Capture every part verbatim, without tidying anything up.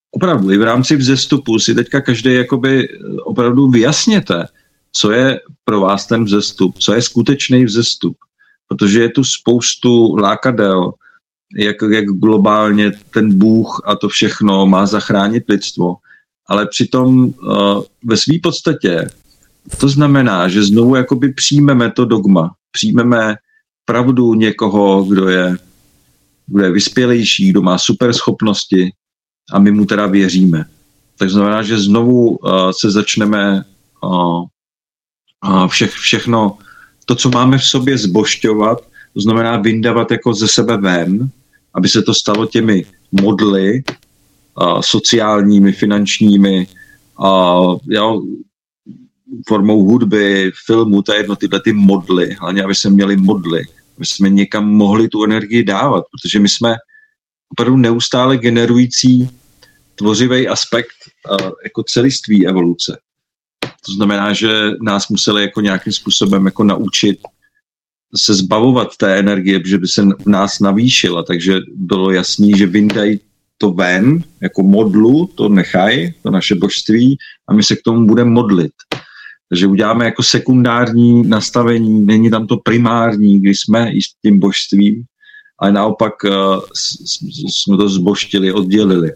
opravdu i v rámci vzestupu si teďka každý jakoby opravdu vyjasněte, co je pro vás ten vzestup, co je skutečný vzestup, protože je tu spoustu lákadel, jak, jak globálně ten Bůh a to všechno má zachránit lidstvo, ale přitom uh, ve své podstatě to znamená, že znovu jakoby přijmeme to dogma, přijmeme pravdu někoho, kdo je, kdo je vyspělejší, kdo má super schopnosti a my mu teda věříme. Tak znamená, že znovu uh, se začneme uh, uh, vše, všechno, to, co máme v sobě zbožťovat, to znamená vyndávat jako ze sebe ven, aby se to stalo těmi modly, uh, sociálními, finančními, uh, jo, formou hudby, filmu, to je jedno, tyhle ty modly, hlavně aby jsme měli modly, aby jsme někam mohli tu energii dávat, protože my jsme opravdu neustále generující tvořivý aspekt uh, jako celiství evoluce. To znamená, že nás museli jako nějakým způsobem jako naučit se zbavovat té energie, protože by se v nás navýšila, takže bylo jasný, že vyndají to ven, jako modlu, to nechaj, to naše božství a my se k tomu budeme modlit. Takže uděláme jako sekundární nastavení, není tam to primární, když jsme i s tím božstvím, ale naopak uh, jsme to zbožtili, oddělili.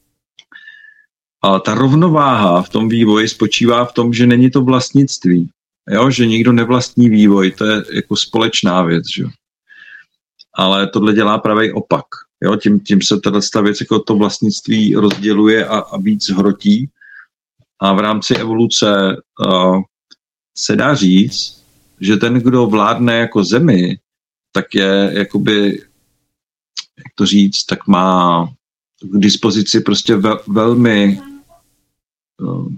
A ta rovnováha v tom vývoji spočívá v tom, že není to vlastnictví, jo? Že nikdo nevlastní vývoj, to je jako společná věc, že? Ale tohle dělá pravý opak. Jo? Tím, tím se tato věc jako to vlastnictví rozděluje a, a víc hrotí. A v rámci evoluce uh, se dá říct, že ten, kdo vládne jako zemi, tak je jakoby, jak to říct, tak má k dispozici prostě vel, velmi uh,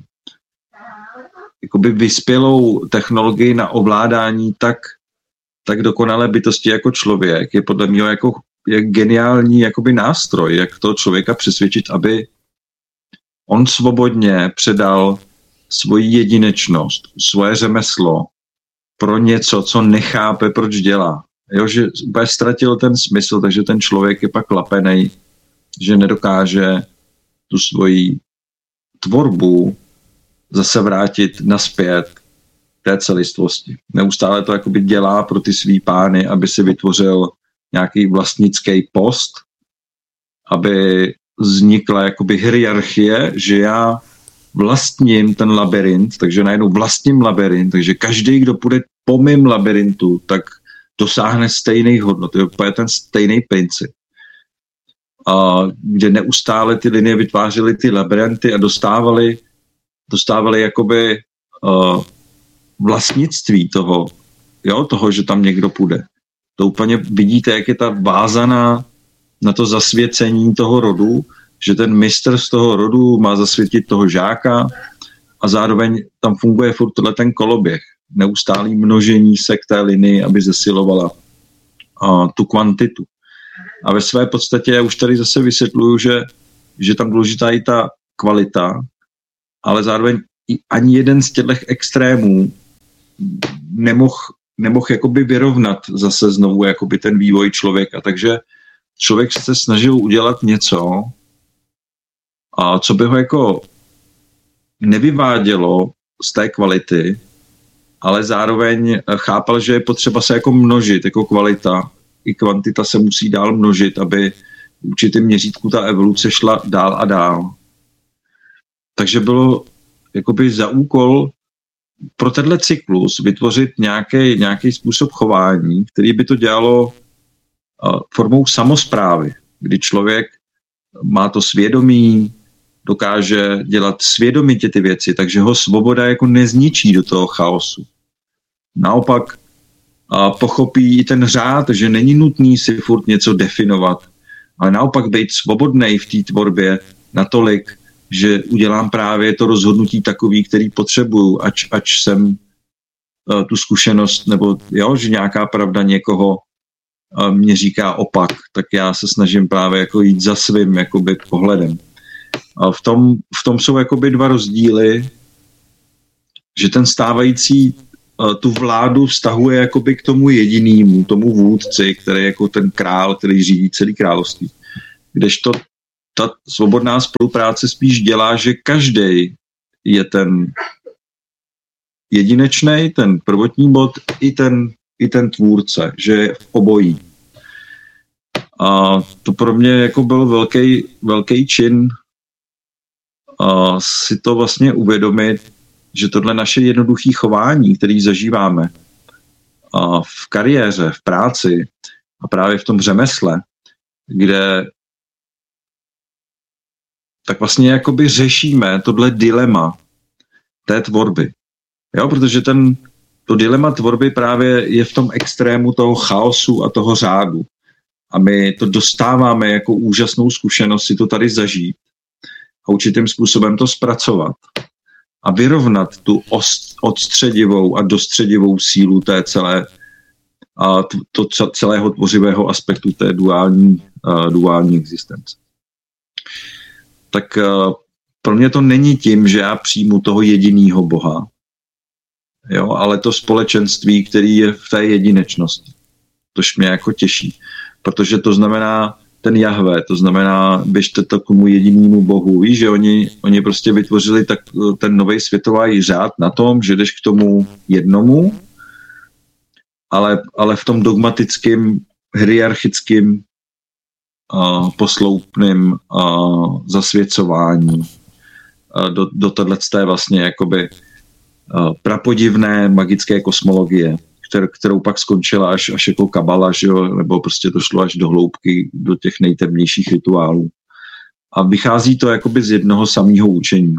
jakoby vyspělou technologii na ovládání tak, tak dokonalé bytosti jako člověk. Je podle mě jako je geniální jakoby nástroj, jak toho člověka přesvědčit, aby on svobodně předal svoji jedinečnost, svoje řemeslo pro něco, co nechápe, proč dělá. Jo, že ztratil ten smysl, takže ten člověk je pak lapenej, že nedokáže tu svoji tvorbu zase vrátit naspět té celistvosti. Neustále to jakoby dělá pro ty svý pány, aby si vytvořil nějaký vlastnický post, aby vznikla jakoby hierarchie, že já vlastním ten labirint, takže najednou vlastním labirint, takže každý, kdo půjde po mým labirintu, tak dosáhne stejných hodnot. To je ten stejný princip. A kde neustále ty linie vytvářely ty labirinty a dostávali, dostávali jakoby uh, vlastnictví toho, jo, toho, že tam někdo půjde. To úplně vidíte, jak je ta vázaná na to zasvěcení toho rodu, že ten mistr z toho rodu má zasvětit toho žáka a zároveň tam funguje furt ten koloběh. Neustálý množení se k té linii, aby zesilovala uh, tu kvantitu. A ve své podstatě já už tady zase vysvětluju, že, že tam důležitá i ta kvalita, ale zároveň i ani jeden z těchto extrémů nemohl nemohl jakoby vyrovnat zase znovu jakoby ten vývoj člověka. Takže člověk se snažil udělat něco, a co by ho jako nevyvádělo z té kvality, ale zároveň chápal, že je potřeba se jako množit, jako kvalita. I kvantita se musí dál množit, aby v určitém měřítku ta evoluce šla dál a dál. Takže bylo jakoby za úkol pro tenhle cyklus vytvořit nějaký, nějaký způsob chování, který by to dělalo uh, formou samosprávy, kdy člověk má to svědomí, dokáže dělat svědomitě ty věci, takže ho svoboda jako nezničí do toho chaosu. Naopak uh, pochopí i ten řád, že není nutný si furt něco definovat, ale naopak být svobodnej v té tvorbě natolik, že udělám právě to rozhodnutí takový, který potřebuju, ač, ač jsem uh, tu zkušenost, nebo jo, že nějaká pravda někoho uh, mě říká opak, tak já se snažím právě jako jít za svým jakoby pohledem. A v tom, v tom jsou jakoby dva rozdíly, že ten stávající uh, tu vládu vztahuje jakoby k tomu jedinému, tomu vůdci, který je jako ten král, který řídí celý království. Kdežto ta svobodná spolupráce spíš dělá, že každý je ten jedinečný, ten prvotní bod, i ten, i ten tvůrce, že je v obojí. A to pro mě jako byl velký, velký čin a si to vlastně uvědomit, že tohle naše jednoduché chování, který zažíváme a v kariéře, v práci a právě v tom řemesle, kde tak vlastně jakoby řešíme tohle dilema té tvorby. Jo, protože ten, to dilema tvorby právě je v tom extrému toho chaosu a toho řádu. A my to dostáváme jako úžasnou zkušenost si to tady zažít a určitým způsobem to zpracovat a vyrovnat tu odstředivou a dostředivou sílu té celé a to, to celého tvořivého aspektu té duální, uh, duální existence. Tak uh, pro mě to není tím, že já přijmu toho jediného Boha, jo, ale to společenství, který je v té jedinečnosti. Tož mě jako těší, protože to znamená ten Jahve, to znamená běžte to k tomu jedinému Bohu. Víš, že oni, oni prostě vytvořili tak, ten nový světový řád na tom, že jdeš k tomu jednomu, ale, ale v tom dogmatickém, hierarchickém, uh, posloupném uh, zasvěcování uh, do, do tohleté vlastně jakoby uh, prapodivné magické kosmologie, kter, kterou pak skončila až, až jako kabala, že jo? Nebo prostě to šlo až do hloubky, do těch nejtemnějších rituálů. A vychází to jakoby z jednoho samého učení.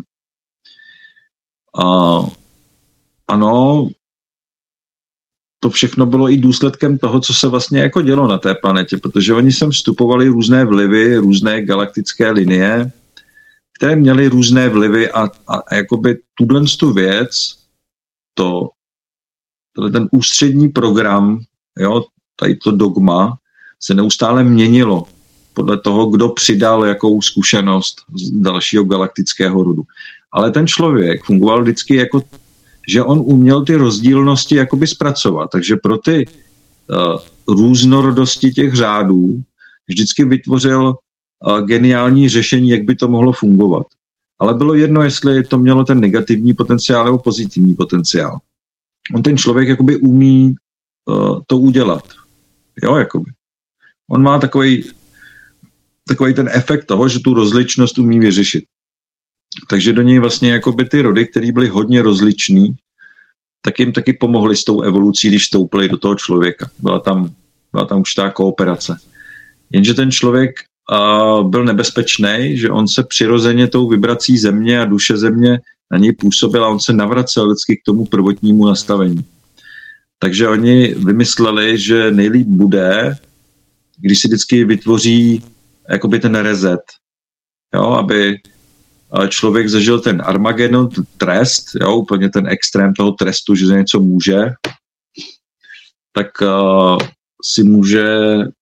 Uh, ano, to všechno bylo i důsledkem toho, co se vlastně jako dělo na té planetě, protože oni sem vstupovali různé vlivy, různé galaktické linie, které měly různé vlivy a, a, a jakoby tuhle tu věc, to, ten ústřední program, jo, tady to dogma, se neustále měnilo podle toho, kdo přidal jakou zkušenost z dalšího galaktického rodu. Ale ten člověk fungoval vždycky jako že on uměl ty rozdílnosti jakoby zpracovat. Takže pro ty uh, různorodosti těch řádů vždycky vytvořil uh, geniální řešení, jak by to mohlo fungovat. Ale bylo jedno, jestli to mělo ten negativní potenciál nebo pozitivní potenciál. On ten člověk jakoby umí uh, to udělat. Jo, jakoby. On má takový, takový ten efekt toho, že tu rozličnost umí vyřešit. Takže do něj vlastně jakoby ty rody, které byly hodně rozličný, tak jim taky pomohly s tou evolucí, když vstoupili do toho člověka. Byla tam, byla tam určitá kooperace. Jenže ten člověk uh, byl nebezpečný, že on se přirozeně tou vibrací země a duše země na něj působil a on se navracel vždycky k tomu prvotnímu nastavení. Takže oni vymysleli, že nejlíp bude, když si vždycky vytvoří jakoby ten reset, jo, aby člověk zažil ten Armagedon, ten trest, jo, úplně ten extrém toho trestu, že za něco může, tak uh, si může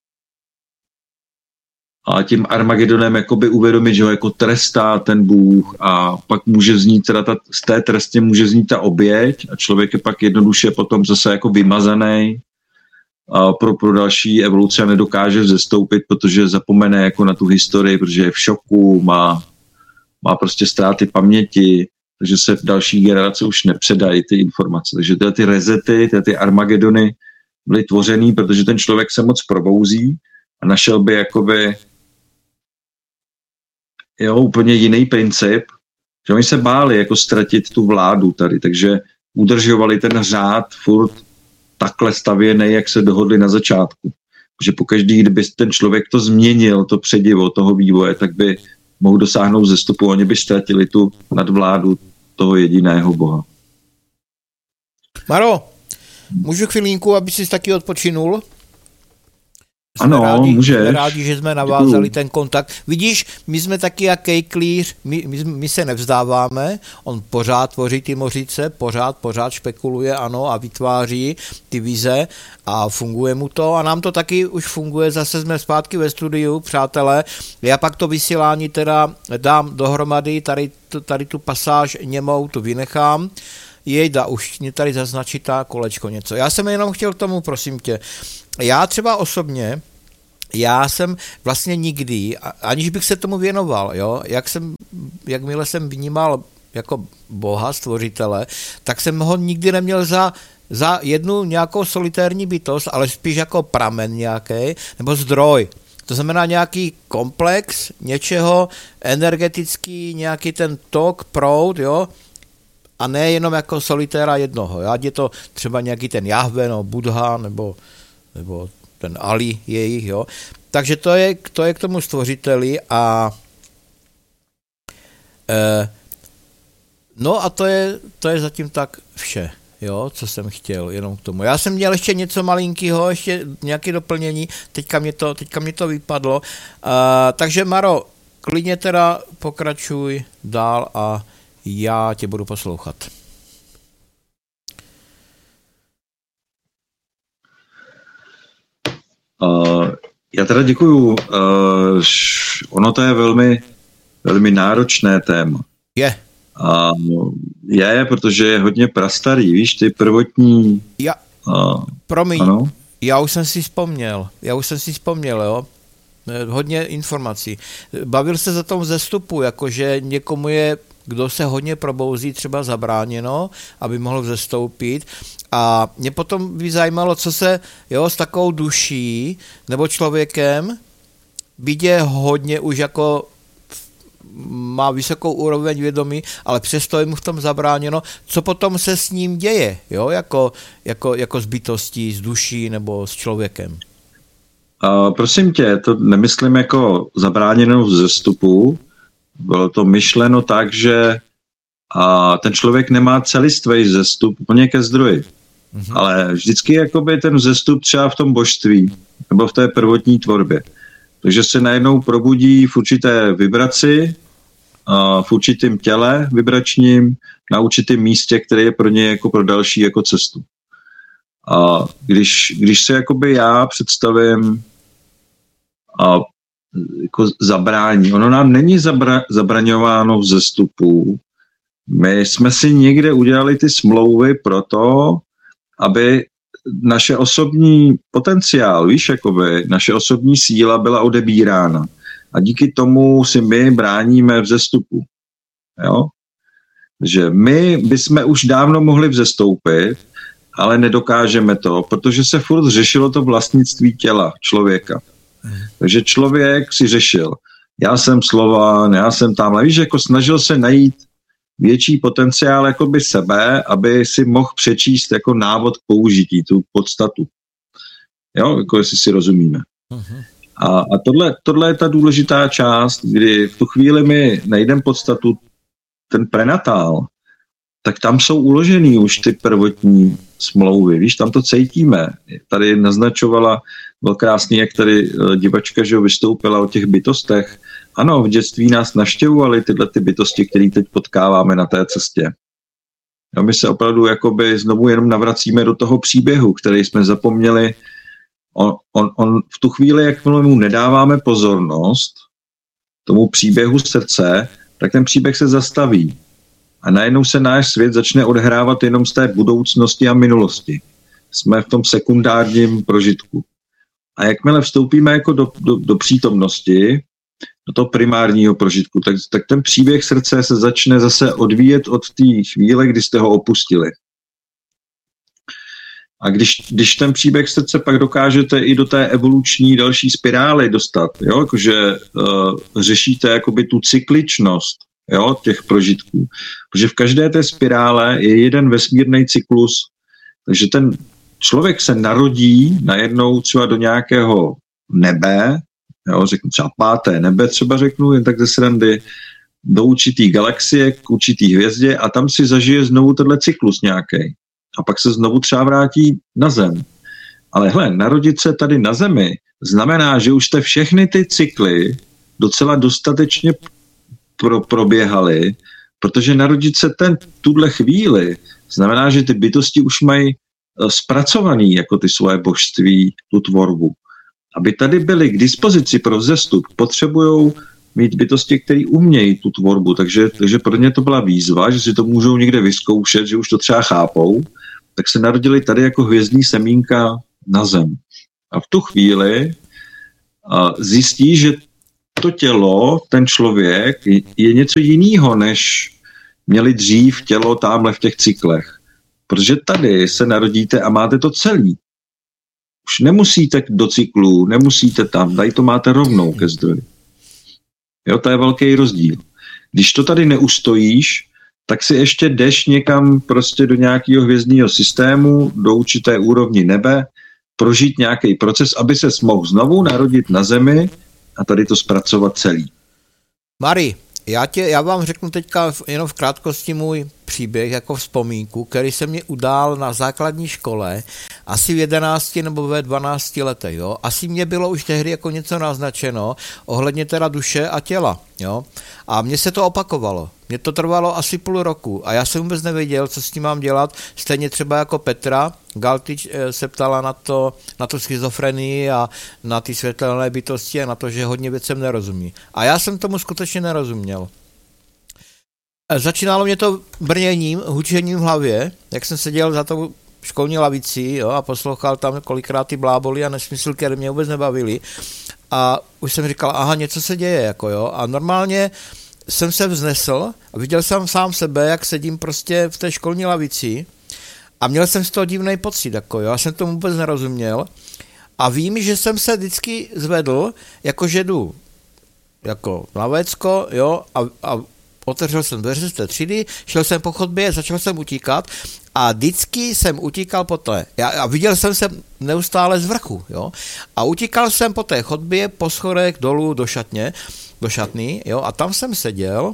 a tím Armagedonem jakoby uvědomit, že ho jako trestá ten Bůh a pak může znít, teda ta, z té trestě může znít ta oběť a člověk je pak jednoduše potom zase jako vymazaný a pro, pro další evoluce nedokáže zestoupit, protože zapomene jako na tu historii, protože je v šoku, má má prostě ztráty paměti, takže se v další generace už nepředají ty informace. Takže tyhle ty rezety, tyhle ty Armagedony byly tvořený, protože ten člověk se moc probouzí a našel by jakoby jo, úplně jiný princip, že oni se báli jako ztratit tu vládu tady, takže udržovali ten řád furt takhle stavěný, jak se dohodli na začátku. Že pokaždý, kdyby ten člověk to změnil, to předivo toho vývoje, tak by mohou dosáhnout zestupu, oni by ztratili tu nadvládu toho jediného Boha. Maro, můžu chvilinku, aby jsi taky odpočinul? Jsme ano, rádi, můžeš. Jsme rádi, že jsme navázali Děkuju. ten kontakt. Vidíš, my jsme taky jak kejklíř, my, my, my se nevzdáváme, on pořád tvoří ty mořice, pořád, pořád špekuluje, ano, a vytváří ty vize a funguje mu to a nám to taky už funguje, zase jsme zpátky ve studiu, přátelé. Já pak to vysílání teda dám dohromady, tady, tady tu pasáž němou tu vynechám. Jejda, už mě tady zaznačí ta kolečko něco. Já jsem jenom chtěl k tomu, prosím tě, já třeba osobně já jsem vlastně nikdy, aniž bych se tomu věnoval, jo, jak jsem, jakmile jsem vnímal jako Boha, stvořitele, tak jsem ho nikdy neměl za, za jednu nějakou solitérní bytost, ale spíš jako pramen nějaký, nebo zdroj. To znamená nějaký komplex něčeho, energetický, nějaký ten tok, proud, jo, a ne jenom jako solitéra jednoho. Ať je to třeba nějaký ten Jahve, no, Buddha, nebo, nebo ten Ali jejich, jo. Takže to je, to je k tomu stvořiteli a e, no a to je, to je zatím tak vše, jo, co jsem chtěl, jenom k tomu. Já jsem měl ještě něco malinkého, ještě nějaké doplnění, teďka mě to, teďka mě to vypadlo. A, takže Maro, klidně teda pokračuj dál a já tě budu poslouchat. Uh, já teda děkuju. Uh, ono to je velmi, velmi náročné téma. Je. Uh, je, protože je hodně prastarý, víš, ty prvotní... Já, uh, promiň, ano? já už jsem si vzpomněl, já už jsem si vzpomněl, jo, hodně informací. Bavil se za tom vzestupu, jakože někomu je, kdo se hodně probouzí, třeba zabráněno, aby mohl vzestoupit. A mě potom by zajímalo, co se, jo, s takovou duší nebo člověkem, byť je hodně už jako má vysokou úroveň vědomí, ale přesto je mu v tom zabráněno, co potom se s ním děje, jo, jako, jako, jako s bytostí, s duší nebo s člověkem. Uh, prosím tě, to nemyslím jako zabráněnou vzestupu, bylo to myšleno tak, že uh, ten člověk nemá celistvý vzestup úplně ke zdroji, mm-hmm. ale vždycky jakoby ten vzestup třeba v tom božství nebo v té prvotní tvorbě. Takže se najednou probudí v určité vibraci, uh, v určitém těle vibračním, na určitém místě, které je pro ně jako pro další jako cestu. A když, když se jakoby já představím a jako zabrání, ono nám není zabra, zabraňováno vzestupu. My jsme si někde udělali ty smlouvy proto, aby naše osobní potenciál, víš, jakoby, naše osobní síla byla odebírána. A díky tomu si my bráníme vzestupu. Jo? Že my bychom už dávno mohli vzestoupit, ale nedokážeme to, protože se furt řešilo to vlastnictví těla člověka. Takže člověk si řešil, já jsem Slovan, já jsem tamhle, víš, jako snažil se najít větší potenciál jakoby sebe, aby si mohl přečíst jako návod k použití, tu podstatu. Jo, jako jestli si rozumíme. Uh-huh. A, a tohle, tohle je ta důležitá část, kdy v tu chvíli my najdeme podstatu, ten prenatál, tak tam jsou uložený už ty prvotní smlouvy, víš, tam to cítíme. Tady naznačovala, byl krásný, jak tady divačka, že vystoupila o těch bytostech. Ano, v dětství nás navštěvovaly tyhle ty bytosti, které teď potkáváme na té cestě. A my se opravdu jakoby znovu jenom navracíme do toho příběhu, který jsme zapomněli. On, on, on v tu chvíli, jak mu nedáváme pozornost tomu příběhu srdce, tak ten příběh se zastaví. A najednou se náš svět začne odhrávat jenom z té budoucnosti a minulosti. Jsme v tom sekundárním prožitku. A jakmile vstoupíme jako do, do, do přítomnosti, do toho primárního prožitku, tak, tak ten příběh srdce se začne zase odvíjet od té chvíle, kdy jste ho opustili. A když, když ten příběh srdce pak dokážete i do té evoluční další spirály dostat, jo, jakože uh, řešíte jakoby tu cykličnost, jo, těch prožitků, protože v každé té spirále je jeden vesmírný cyklus, takže ten člověk se narodí najednou třeba do nějakého nebe, jo, řeknu třeba páté nebe, třeba řeknu jen tak ze srandy, do určitý galaxie, k určitý hvězdě a tam si zažije znovu tenhle cyklus nějaký. A pak se znovu třeba vrátí na Zem. Ale hle, narodit se tady na Zemi znamená, že už jste všechny ty cykly docela dostatečně pro, proběhaly, protože narodit se ten tuhle chvíli znamená, že ty bytosti už mají zpracovaný jako ty svoje božství, tu tvorbu. Aby tady byly k dispozici pro vzestup, potřebujou mít bytosti, které umějí tu tvorbu, takže, takže pro ně to byla výzva, že si to můžou někde vyzkoušet, že už to třeba chápou, tak se narodili tady jako hvězdní semínka na Zem. A v tu chvíli zjistí, že to tělo, ten člověk je něco jiného, než měli dřív tělo tamhle v těch cyklech. Protože tady se narodíte a máte to celý. Už nemusíte do cyklu, nemusíte tam, tady to máte rovnou ke zdroji. Jo, to je velký rozdíl. Když to tady neustojíš, tak si ještě jdeš někam prostě do nějakého hvězdného systému, do určité úrovni nebe, prožít nějaký proces, aby se mohl znovu narodit na Zemi a tady to zpracovat celý. Mari, já, tě, já vám řeknu teďka jenom v krátkosti můj příběh jako vzpomínku, který se mě udál na základní škole asi v jedenácti nebo ve dvanácti letech. Jo? Asi mě bylo už tehdy jako něco naznačeno ohledně teda duše a těla. Jo? A mně se to opakovalo. Mně to trvalo asi půl roku a já jsem vůbec nevěděl, co s tím mám dělat. Stejně třeba jako Petra Galtič se ptala na to, na tu schizofrenii a na ty světelné bytosti a na to, že hodně věcem nerozumí. A já jsem tomu skutečně nerozuměl. Začínalo mě to brněním, hučením v hlavě, jak jsem seděl za tou školní lavicí, jo, a poslouchal tam kolikrát ty bláboli a nesmysl, které mě vůbec nebavily. A už jsem říkal, aha, něco se děje, jako jo. A normálně jsem se vznesl a viděl jsem sám sebe, jak sedím prostě v té školní lavici a měl jsem z toho divný pocit, jako jo. Já jsem tomu vůbec nerozuměl a vím, že jsem se vždycky zvedl, jako že jdu jako na vécko, jo, a, a otevřel jsem dveře z té třídy, šel jsem po chodbě, začal jsem utíkat a vždycky jsem utíkal po té. Já, a viděl jsem se neustále z vrchu, jo. A utíkal jsem po té chodbě, po schodech dolů do šatně, do šatny, jo, a tam jsem seděl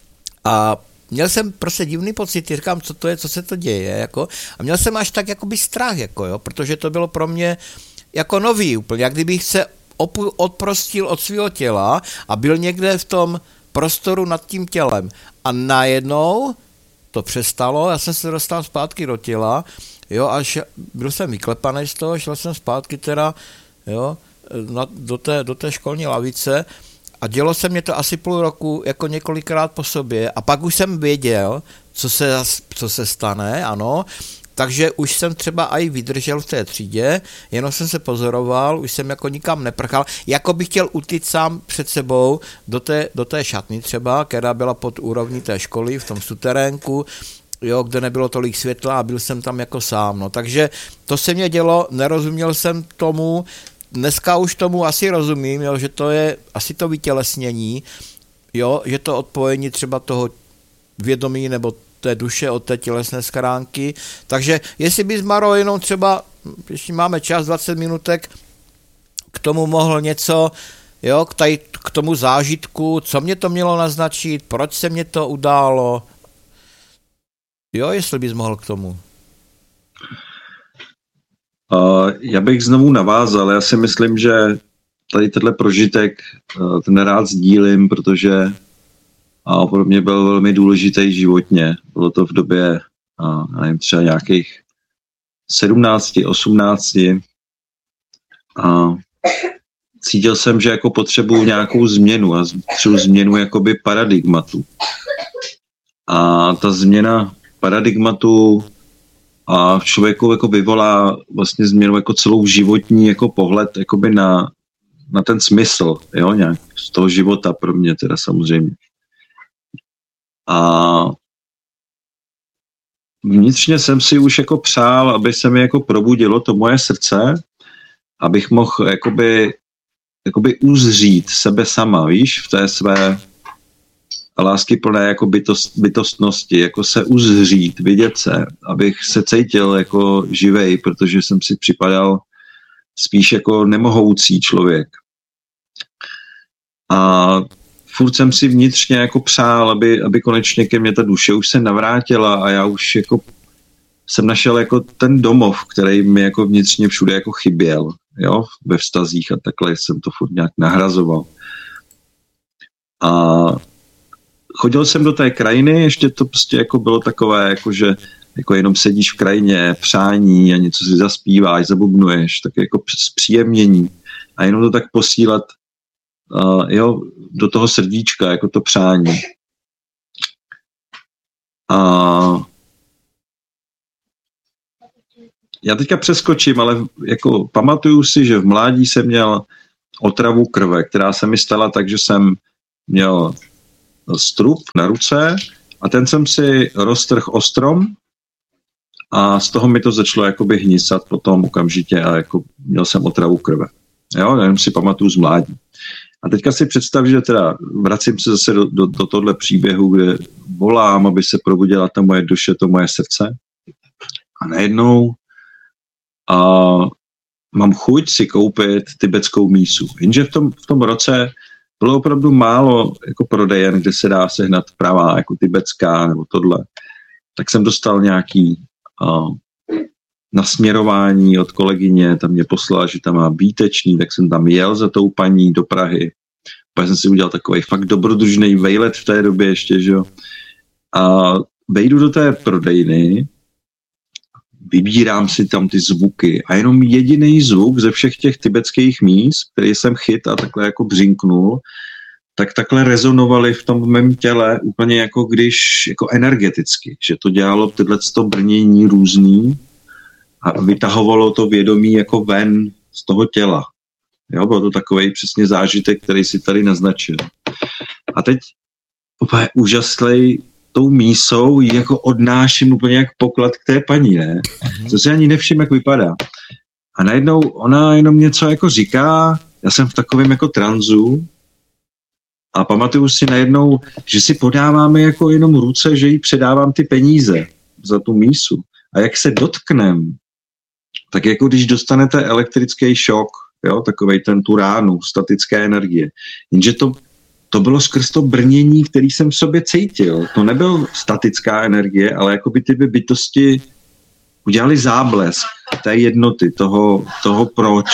a měl jsem prostě divný pocit, říkám, co to je, co se to děje, jako. A měl jsem až tak jakoby strach, jako, jo, protože to bylo pro mě jako nový úplně, jak kdybych se opu- odprostil od svého těla a byl někde v tom prostoru nad tím tělem. A najednou to přestalo, já jsem se dostal zpátky do těla, jo, až byl jsem vyklepaný z toho, šel jsem zpátky teda, jo, na, do, té, do té školní lavice a dělo se mě to asi půl roku jako několikrát po sobě a pak už jsem věděl, co se, co se stane, ano, takže už jsem třeba i vydržel v té třídě, jenom jsem se pozoroval, už jsem jako nikam neprchal, jako bych chtěl utíct sám před sebou do té, do té šatny třeba, která byla pod úrovní té školy v tom suterénku, jo, kde nebylo tolik světla a byl jsem tam jako sám, no, takže to se mě dělo, nerozuměl jsem tomu, dneska už tomu asi rozumím, jo, že to je asi to vytělesnění, jo, že to odpojení třeba toho vědomí nebo té duše od té tělesné schránky. Takže jestli bys, Maro, jenom třeba, když máme čas, dvacet minutek, k tomu mohl něco, jo, k, tady, k tomu zážitku, co mě to mělo naznačit, proč se mě to událo, jo, jestli bys mohl k tomu. Uh, já bych znovu navázal, já si myslím, že tady tenhle prožitek uh, ten rád sdílím, protože a pro mě byl velmi důležitý životně. Bylo to v době, a, nevím, třeba nějakých sedmnácti, osmnácti. A cítil jsem, že jako potřebuju nějakou změnu a třeba změnu jakoby paradigmatu. A ta změna paradigmatu a v člověku jako vyvolá vlastně změnu jako celou životní jako pohled jakoby na, na ten smysl, jo, nějak z toho života pro mě teda samozřejmě. A vnitřně jsem si už jako přál, aby se mi jako probudilo to moje srdce, abych mohl jakoby, jakoby uzřít sebe sama, víš, v té své láskyplné jako bytost, bytostnosti, jako se uzřít, vidět se, abych se cítil jako živej, protože jsem si připadal spíš jako nemohoucí člověk. A furt jsem si vnitřně jako přál, aby, aby konečně ke mně ta duše už se navrátila a já už jako jsem našel jako ten domov, který mi jako vnitřně všude jako chyběl, jo, ve vztazích a takhle jsem to furt nějak nahrazoval. A chodil jsem do té krajiny, ještě to prostě jako bylo takové, jako že jako jenom sedíš v krajině, přání a něco si zaspíváš, zabubnuješ, tak jako zpříjemnění a jenom to tak posílat Uh, jo, do toho srdíčka, jako to přání. A já teďka přeskočím, ale jako pamatuju si, že v mládí jsem měl otravu krve, která se mi stala tak, že jsem měl strup na ruce a ten jsem si roztrhl o strom a z toho mi to začalo jakoby hnisat potom okamžitě a jako měl jsem otravu krve. Jo, jenom si pamatuju z mládí. A teďka si představ, že teda vracím se zase do, do, do tohle příběhu, kde volám, aby se probudila ta moje duše, to moje srdce. A najednou a mám chuť si koupit tibetskou mísu. Jenže v tom, v tom roce bylo opravdu málo jako prodejen, kde se dá sehnat pravá, jako tibetská nebo tohle. Tak jsem dostal nějaký uh, nasměrování od kolegyně, tam mě poslala, že tam má výtečný, tak jsem tam jel za tou paní do Prahy. Pak jsem si udělal takový fakt dobrodružný vejlet v té době ještě, že jo. A vejdu do té prodejny, vybírám si tam ty zvuky a jenom jediný zvuk ze všech těch tibetských míst, který jsem chyt a takhle jako břinknul, tak takhle rezonovaly v tom mém těle úplně jako když, jako energeticky, že to dělalo tyhleto brnění různý a vytahovalo to vědomí jako ven z toho těla. Jo, byl to takovej přesně zážitek, který si tady naznačil. A teď úplně úžaslej tou mísou ji jako odnáším úplně jak poklad k té paní, ne? Co si ani nevšim, jak vypadá. A najednou ona jenom něco jako říká, já jsem v takovém jako tranzu a pamatuju si najednou, že si podáváme jako jenom ruce, že jí předávám ty peníze za tu mísu. A jak se dotknem, tak jako když dostanete elektrický šok, jo, takovej ten tu ránu, statické energie. Jenže to To bylo skrz to brnění, který jsem v sobě cítil. To nebyl statická energie, ale jako by ty bytosti udělali záblesk té jednoty, toho, toho proč.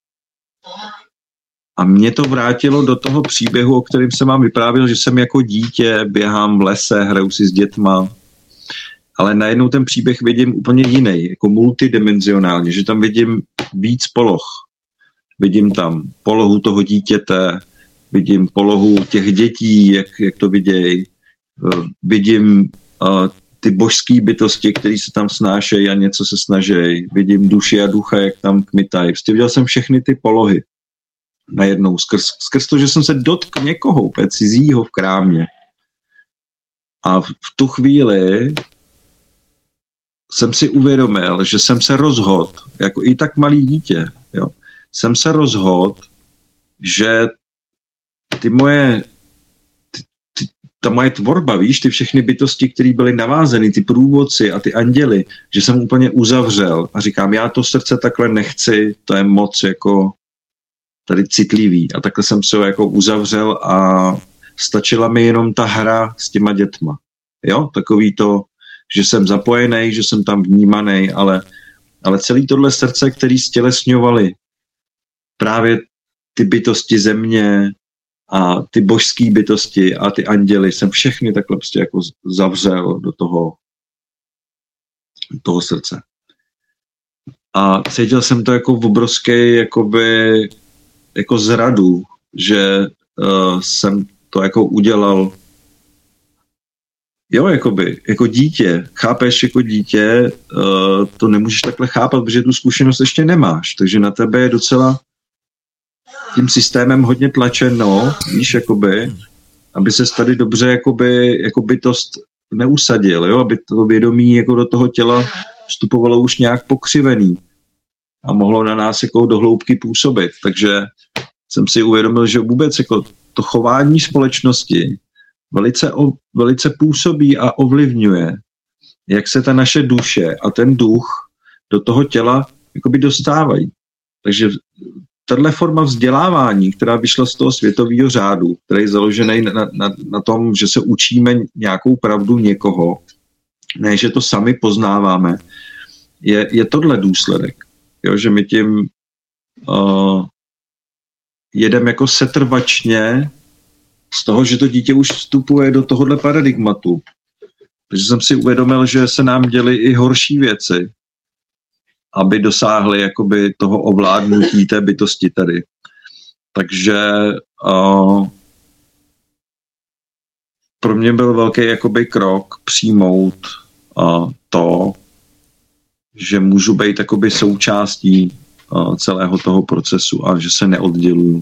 A mě to vrátilo do toho příběhu, o kterém jsem vám vyprávěl, že jsem jako dítě, běhám v lese, hraju si s dětma, ale najednou ten příběh vidím úplně jiný, jako multidimenzionálně, že tam vidím víc poloh. Vidím tam polohu toho dítěte, vidím polohu těch dětí, jak, jak to vidějí. Vidím uh, ty božské bytosti, které se tam snášejí a něco se snaží. Vidím duši a ducha, jak tam kmitají. Prostě viděl jsem všechny ty polohy najednou. Skrz, skrz to, že jsem se dotkl někoho, úplně cizího v krámě. A v, v tu chvíli jsem si uvědomil, že jsem se rozhodl, jako i tak malý dítě, jo, jsem se rozhodl, že ty moje, ty, ty, ta moje tvorba, víš, ty všechny bytosti, které byly navázeny, ty průvodci a ty anděli, že jsem úplně uzavřel a říkám, já to srdce takhle nechci, to je moc jako tady citlivý. A takhle jsem se ho jako uzavřel a stačila mi jenom ta hra s těma dětma. Jo, takový to, že jsem zapojený, že jsem tam vnímaný, ale, ale celý tohle srdce, který stělesňovali právě ty bytosti země a ty božské bytosti a ty anděly, jsem všechny takhle prostě jako zavřel do toho, do toho srdce. A cítil jsem to jako v obrovský jakoby, jako zradu, že uh, jsem to jako udělal jo, jakoby, jako dítě, chápeš jako dítě, uh, to nemůžeš takhle chápat, protože tu zkušenost ještě nemáš, takže na tebe je docela tím systémem hodně tlačeno, víš, jakoby, aby ses tady dobře jakoby, jako bytost neusadil, jo, aby to vědomí jako do toho těla vstupovalo už nějak pokřivený a mohlo na nás jako do hloubky působit, takže jsem si uvědomil, že vůbec jako to chování společnosti velice, o, velice působí a ovlivňuje, jak se ta naše duše a ten duch do toho těla jakoby dostávají. Takže tato forma vzdělávání, která vyšla z toho světového řádu, který je založený na, na, na tom, že se učíme nějakou pravdu někoho, ne, že to sami poznáváme, je, je tohle důsledek. Jo, že my tím uh, jedeme jako setrvačně z toho, že to dítě už vstupuje do tohohle paradigmatu. Takže jsem si uvědomil, že se nám děly i horší věci, aby dosáhli jakoby toho ovládnutí té bytosti tady. Takže uh, pro mě byl velký jakoby krok přijmout uh, to, že můžu být jakoby součástí celého toho procesu a že se neodděluju.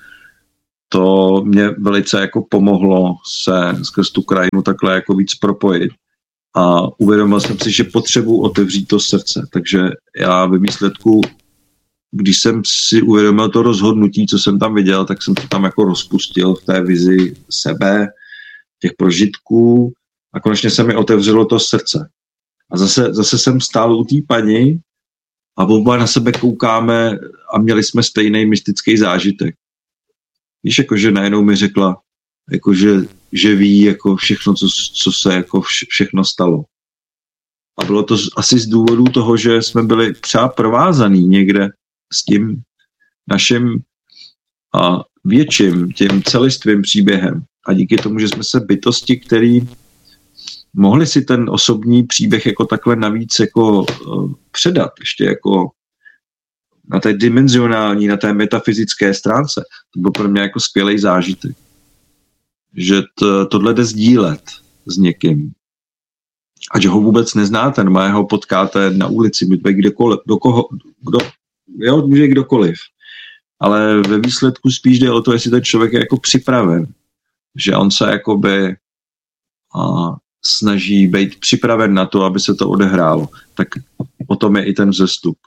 To mě velice jako pomohlo se skrz tu krajinu takhle jako víc propojit. A uvědomil jsem si, že potřebuji otevřít to srdce. Takže já ve výsledku, když jsem si uvědomil to rozhodnutí, co jsem tam viděl, tak jsem to tam jako rozpustil v té vizi sebe, těch prožitků a konečně se mi otevřelo to srdce. A zase, zase jsem stál u té paní a oba na sebe koukáme a měli jsme stejný mystický zážitek. Víš, jakože najednou mi řekla, jakože, že ví jako všechno, co, co se jako vše, všechno stalo. A bylo to asi z důvodu toho, že jsme byli třeba provázaný někde s tím naším a větším, tím celistvým příběhem. A díky tomu, že jsme se bytosti, který mohli si ten osobní příběh jako takhle navíc jako uh, předat, ještě jako na té dimenzionální, na té metafyzické stránce. To byl pro mě jako skvělý zážitek. Že to, tohle jde sdílet s někým. A že ho vůbec neznáte, nebo ho potkáte na ulici, může být kdokoliv, do koho, kdo, jo, může kdokoliv. Ale ve výsledku spíš jde o to, jestli ten člověk je jako připraven. Že on se jakoby a, snaží být připraven na to, aby se to odehrálo. Tak o tom je i ten vzestup.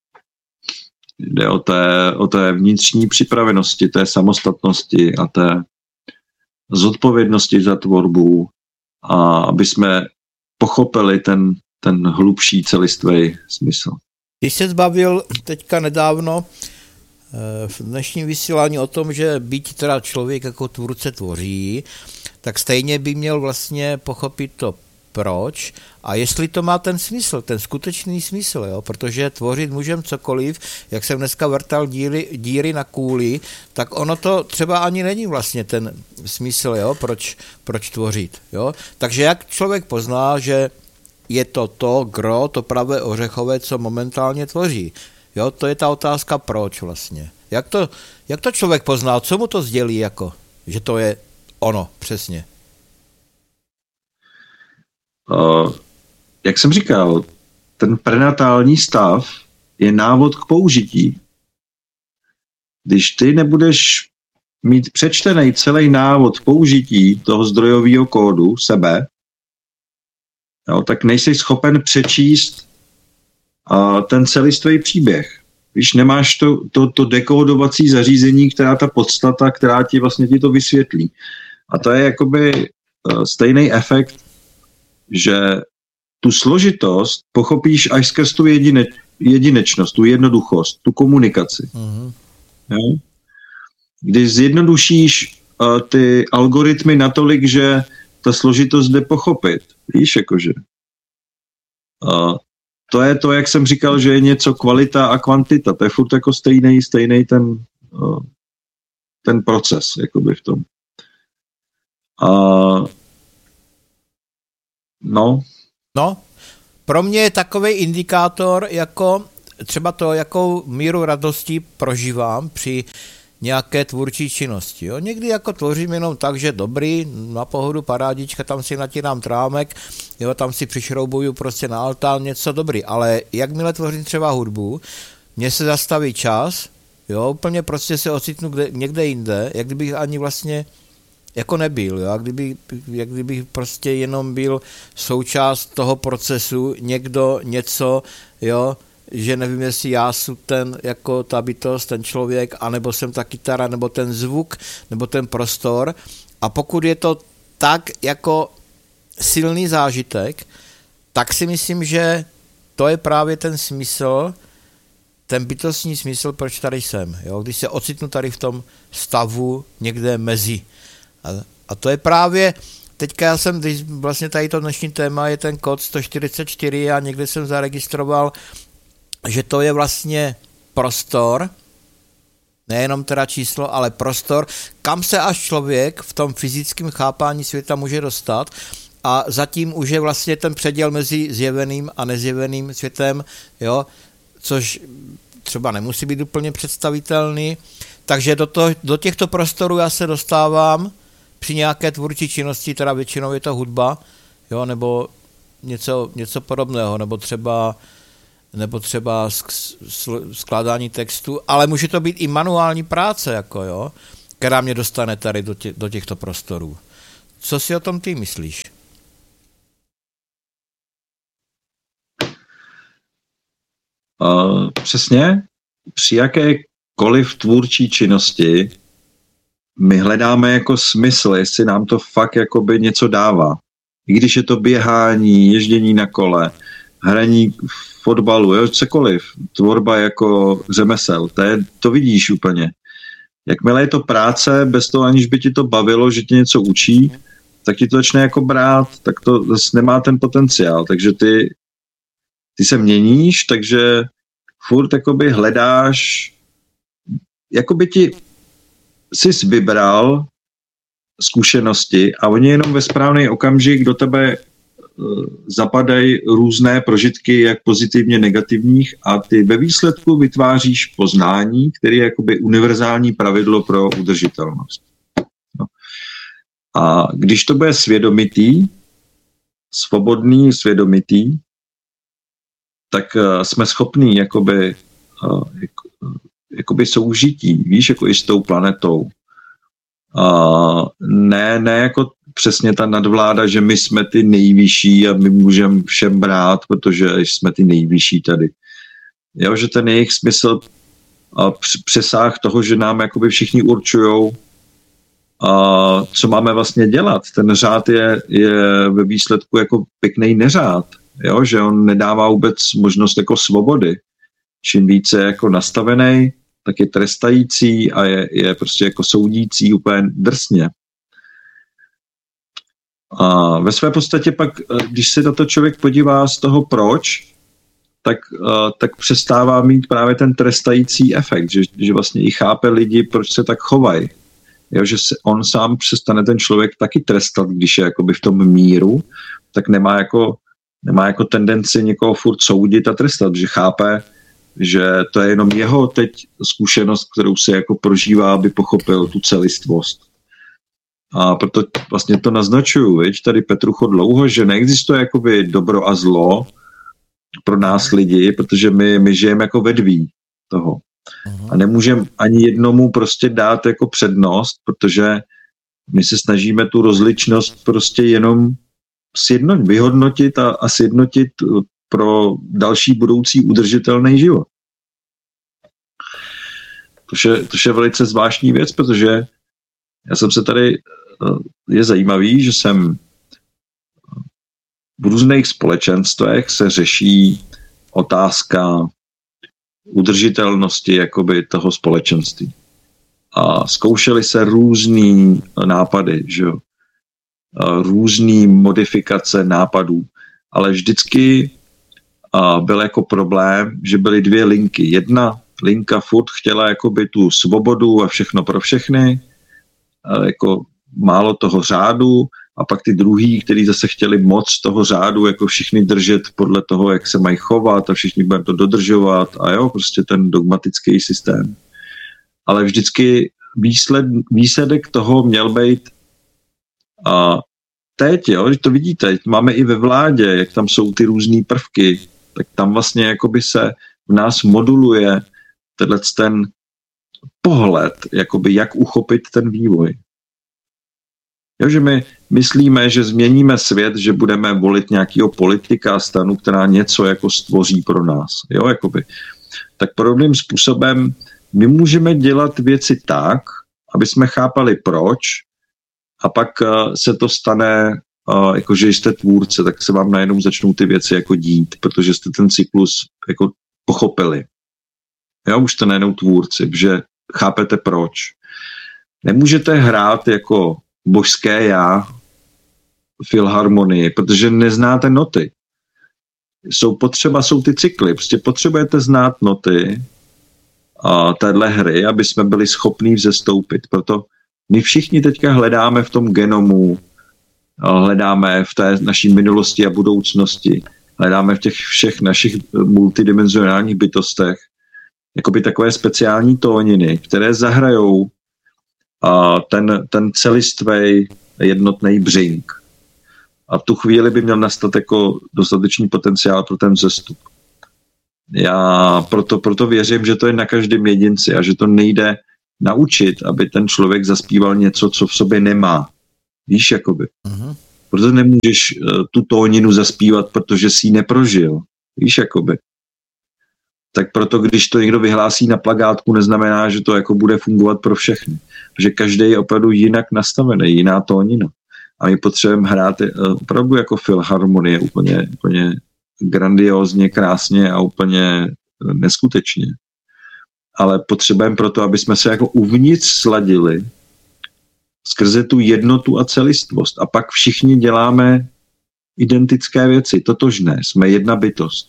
Jde o té, o té vnitřní připravenosti, té samostatnosti a té zodpovědnosti za tvorbu, a aby jsme pochopili ten, ten hlubší celistvý smysl. Když se zbavil teďka nedávno v dnešním vysílání o tom, že byť teda člověk jako tvůrce tvoří, tak stejně by měl vlastně pochopit to proč a jestli to má ten smysl, ten skutečný smysl, jo? Protože tvořit můžeme cokoliv, jak jsem dneska vrtal díry, díry na kůli, tak ono to třeba ani není vlastně ten smysl, jo? Proč, proč tvořit. Jo? Takže jak člověk pozná, že je to to gro, to pravé ořechové, co momentálně tvoří. Jo? To je ta otázka proč vlastně. Jak to, jak to člověk pozná, co mu to sdělí, jako, že to je ono, přesně. Uh, jak jsem říkal, ten prenatální stav je návod k použití. Když ty nebudeš mít přečtený celý návod použití toho zdrojového kódu sebe, jo, tak nejsi schopen přečíst uh, ten celistvý příběh. Když nemáš to, to, to dekódovací zařízení, která ta podstata, která ti vlastně ti to vysvětlí. A to je jakoby uh, stejný efekt, že tu složitost pochopíš až skrz tu jedine, jedinečnost, tu jednoduchost, tu komunikaci. Uh-huh. Jo? Když zjednodušíš uh, ty algoritmy natolik, že ta složitost jde pochopit. Víš, jakože. Uh, to je to, jak jsem říkal, že je něco kvalita a kvantita. To je furt jako stejný, stejný ten, uh, ten proces, jakoby v tom. Uh, No. No, pro mě je takový indikátor, jako třeba to, jakou míru radosti prožívám při nějaké tvůrčí činnosti. Jo. Někdy jako tvořím jenom tak, že dobrý, na pohodu parádička, tam si natírám trámek, jo, tam si přišroubuju prostě na altán něco dobrý, ale jakmile tvořím třeba hudbu, mně se zastaví čas, jo, úplně prostě se ocitnu kde, někde jinde, jak kdybych ani vlastně jako nebyl, jo? Jak, kdyby, jak kdybych prostě jenom byl součást toho procesu, někdo, něco, jo, že nevím, jestli já jsem ten, jako ta bytost, ten člověk, anebo jsem ta kytara, nebo ten zvuk, nebo ten prostor. A pokud je to tak jako silný zážitek, tak si myslím, že to je právě ten smysl, ten bytostní smysl, proč tady jsem. Jo? Když se ocitnu tady v tom stavu někde mezi. A, a to je právě, teďka já jsem, když vlastně tady to dnešní téma je ten kód sto čtyřicet čtyři a někde jsem zaregistroval, že to je vlastně prostor, nejenom teda číslo, ale prostor, kam se až člověk v tom fyzickém chápání světa může dostat a zatím už je vlastně ten předěl mezi zjeveným a nezjeveným světem, jo, což třeba nemusí být úplně představitelný, takže do, to, do těchto prostorů já se dostávám při nějaké tvůrčí činnosti, teda většinou je to hudba, jo, nebo něco, něco podobného, nebo třeba nebo třeba skládání textu, ale může to být i manuální práce, jako jo, která mě dostane tady do, tě, do těchto prostorů. Co si o tom ty myslíš? Uh, přesně. Při jakékoliv tvůrčí činnosti my hledáme jako smysl, jestli nám to fakt jakoby něco dává. I když je to běhání, ježdění na kole, hraní fotbalu, jo, cokoliv, tvorba jako řemesel, to, je, to vidíš úplně. Jakmile je to práce, bez toho aniž by ti to bavilo, že ti něco učí, tak ti to začne jako brát, tak to zase nemá ten potenciál, takže ty, ty se měníš, takže furt jakoby hledáš, jakoby ti jsi vybral zkušenosti a oni jenom ve správný okamžik do tebe zapadají různé prožitky, jak pozitivně negativních, a ty ve výsledku vytváříš poznání, který je jakoby univerzální pravidlo pro udržitelnost. No. A když to bude svědomitý, svobodný, svědomitý, tak jsme schopní jakoby, jakoby soužití, víš, jako i s tou planetou. A ne, ne jako přesně ta nadvláda, že my jsme ty nejvyšší a my můžeme všem brát, protože jsme ty nejvyšší tady. Jo, že ten jejich smysl a přesáh toho, že nám jakoby všichni určujou, a co máme vlastně dělat. Ten řád je, je ve výsledku jako pěkný neřád, jo, že on nedává vůbec možnost jako svobody. Čím více jako nastavený, tak je trestající a je, je prostě jako soudící úplně drsně. A ve své podstatě pak, když se na to člověk podívá z toho proč, tak, tak přestává mít právě ten trestající efekt, že, že vlastně i chápe lidi, proč se tak chovají. Jo, že se on sám přestane ten člověk taky trestat, když je jakoby v tom míru, tak nemá jako, nemá jako tendenci někoho furt soudit a trestat, že chápe, že to je jenom jeho teď zkušenost, kterou si jako prožívá, aby pochopil tu celistvost. A proto vlastně to naznačuju, viď, tady Petrucho dlouho, že neexistuje jakoby dobro a zlo pro nás lidi, protože my, my žijeme jako vedví toho. A nemůžeme ani jednomu prostě dát jako přednost, protože my se snažíme tu rozličnost prostě jenom sjednotit, vyhodnotit a, a sjednotit pro další budoucí udržitelný život. To je, to je velice zvláštní věc, protože já jsem se tady, je zajímavý, že jsem v různých společenstvech se řeší otázka udržitelnosti jakoby toho společenství. A zkoušely se různý nápady, že jo? Různý modifikace nápadů, ale vždycky byl jako problém, že byly dvě linky. Jedna linka furt chtěla jakoby tu svobodu a všechno pro všechny, jako málo toho řádu, a pak ty druhý, kteří zase chtěli moc toho řádu, jako všichni držet podle toho, jak se mají chovat a všichni budeme to dodržovat a jo, prostě ten dogmatický systém. Ale vždycky výsled, výsledek toho měl být a teď, jo, když to vidíte, máme i ve vládě, jak tam jsou ty různý prvky, tak tam vlastně jakoby se v nás moduluje tenhle ten pohled, jakoby jak uchopit ten vývoj. Jo, že my myslíme, že změníme svět, že budeme volit nějakého politika stranu, která něco jako stvoří pro nás. Jo, jakoby. Tak podobným způsobem my můžeme dělat věci tak, aby jsme chápali proč, a pak uh, se to stane, uh, jako že jste tvůrce, tak se vám najednou začnou ty věci jako dít, protože jste ten cyklus jako pochopili. Jo, už jste najednou tvůrci, že chápete proč. Nemůžete hrát jako božské já filharmonii, protože neznáte noty. Jsou potřeba, jsou ty cykly. Prostě potřebujete znát noty a téhle hry, aby jsme byli schopní vzestoupit. Proto my všichni teďka hledáme v tom genomu, hledáme v té naší minulosti a budoucnosti, hledáme v těch všech našich multidimenzionálních bytostech jakoby takové speciální tóniny, které zahrajou a ten, ten celistvej jednotný břink. A v tu chvíli by měl nastat jako dostatečný potenciál pro ten vzestup. Já proto, proto věřím, že to je na každém jedinci a že to nejde naučit, aby ten člověk zaspíval něco, co v sobě nemá. Víš, jakoby. Uh-huh. Proto nemůžeš uh, tu tóninu zaspívat, protože jsi ji neprožil. Víš, jakoby. Tak proto, když to někdo vyhlásí na plakátku, neznamená, že to jako bude fungovat pro všechny. Protože každý je opravdu jinak nastavený, jiná tónina. A my potřebujeme hrát uh, opravdu jako filharmonie, úplně, úplně grandiózně, krásně a úplně neskutečně. Ale potřebujeme proto, aby jsme se jako uvnitř sladili skrze tu jednotu a celistvost. A pak všichni děláme identické věci, totožné, jsme jedna bytost.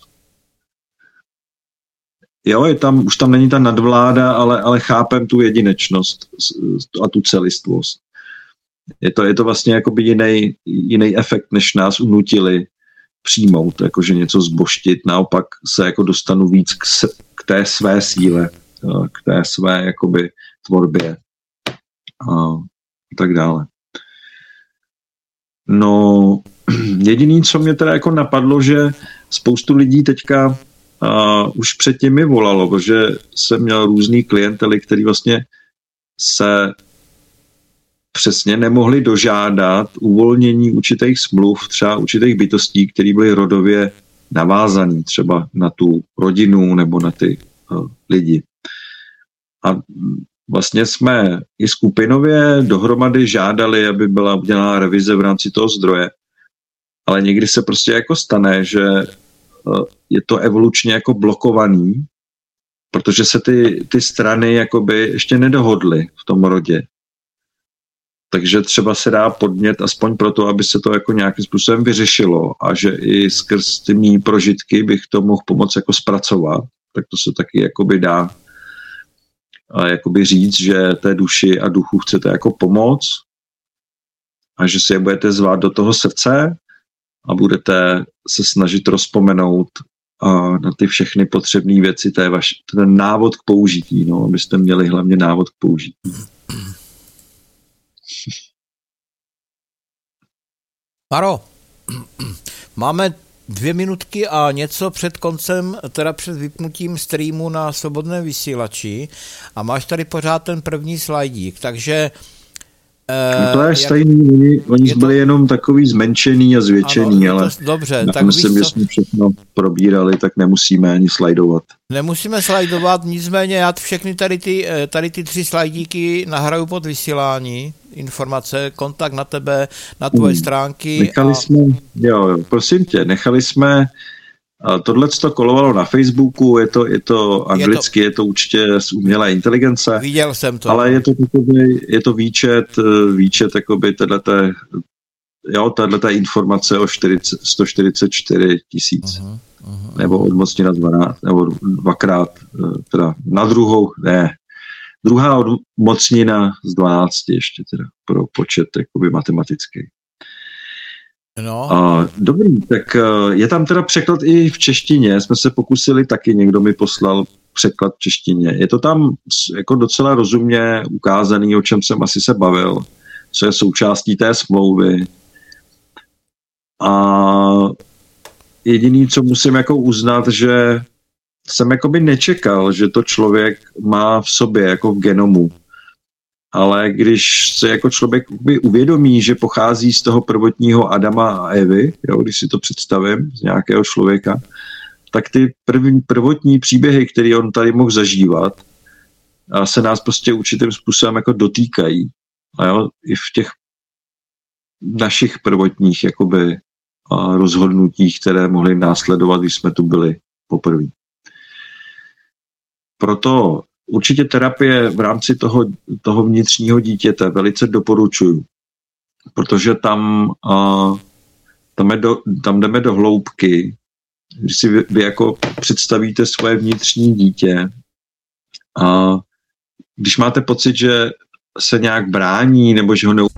Jo, je tam, už tam není ta nadvláda, ale, ale chápem tu jedinečnost a tu celistvost. Je to, je to vlastně jakoby jiný, jiný efekt, než nás unutili přijmout, jakože něco zbožtit, naopak se jako dostanu víc k, se, k té své síle, k té své jakoby tvorbě a tak dále. No, jediný, co mě teda jako napadlo, že spoustu lidí teďka uh, už předtím mi volalo, protože jsem měl různý klientely, který vlastně se přesně nemohli dožádat uvolnění určitých smluv, třeba určitých bytostí, které byly rodově navázané třeba na tu rodinu nebo na ty uh, lidi. A vlastně jsme i skupinově dohromady žádali, aby byla udělána revize v rámci toho zdroje. Ale někdy se prostě jako stane, že uh, je to evolučně jako blokovaný, protože se ty, ty strany jakoby ještě nedohodly v tom rodě. Takže třeba se dá podnět aspoň proto, aby se to jako nějakým způsobem vyřešilo a že i skrz ty mý prožitky bych to mohl pomoct jako zpracovat. Tak to se taky jakoby dá a jakoby říct, že té duši a duchu chcete jako pomoct a že si je budete zvát do toho srdce a budete se snažit rozpomenout a na ty všechny potřebné věci, to je vaš, ten návod k použití, no, abyste měli hlavně návod k použití. Maro, máme dvě minutky a něco před koncem, teda před vypnutím streamu na Svobodné vysílači a máš tady pořád ten první slajdík, takže... No to je jak, stejný, oni, oni byli to... jenom takový zmenšený a zvětšený, ano, ale to, dobře, tak myslím, že jsme všechno probírali, tak nemusíme ani slajdovat. Nemusíme slajdovat, nicméně já všechny tady ty, tady ty tři slajdíky nahraju pod vysílání, informace, kontakt na tebe, na tvoje hmm. stránky. Nechali a... jsme, jo, jo, prosím tě, nechali jsme, tohle to kolovalo na Facebooku, je to, je to anglicky, je to, je to určitě z umělé inteligence. Viděl jsem to. Ale je to, takový, je to výčet, výčet jakoby tato, jo, tato informace o čtyřicet, sto čtyřicet čtyři tisíc. Uh-huh, uh-huh. Nebo odmocnina dvanáct, nebo dvakrát, teda na druhou, ne, druhá odmocnina z dvanácti ještě teda pro počet jakoby matematický. No. Uh, dobrý, tak uh, je tam teda překlad i v češtině, jsme se pokusili taky, někdo mi poslal překlad v češtině. Je to tam jako docela rozumně ukázaný, o čem jsem asi se bavil, co je součástí té smlouvy. A jediný, co musím jako uznat, že jsem jakoby nečekal, že to člověk má v sobě, jako v genomu. Ale když se jako člověk uvědomí, že pochází z toho prvotního Adama a Evy, jo, když si to představím, z nějakého člověka, tak ty první, prvotní příběhy, které on tady mohl zažívat, a se nás prostě určitým způsobem jako dotýkají. A jo, i v těch našich prvotních jakoby, a rozhodnutích, které mohly následovat, když jsme tu byli poprvé. Proto určitě terapie v rámci toho, toho vnitřního dítěte velice doporučuju, protože tam, uh, tam, je do, tam jdeme do hloubky, když si vy, vy jako představíte svoje vnitřní dítě a když máte pocit, že se nějak brání nebo že ho ne...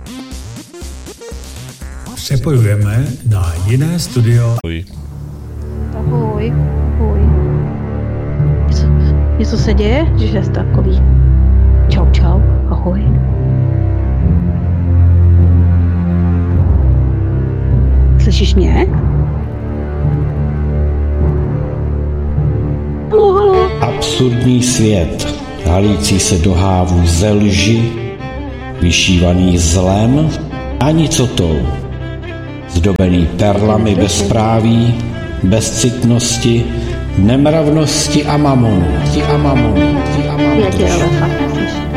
Přepojujeme na jiné studio. Ahoj. Ahoj. Ahoj. Něco, něco se děje? Že je takový. Čau, čau. Ahoj. Slyšíš mě? Halo, halo. Absurdní svět, halící se do hávu ze lži, vyšívaný zlem a nicotou, zdobený perlami bezpráví, bezcitnosti, nemravnosti a mamonu. A mamonu. A mamonu. Já tě ale fakt neslyším.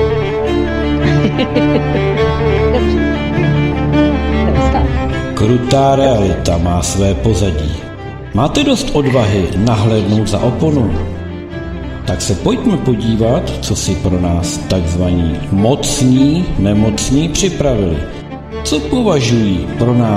Krutá realita má své pozadí. Máte dost odvahy nahlédnout za oponu? Tak se pojďme podívat, co si pro nás takzvaní mocní nemocní připravili. Co považují pro nás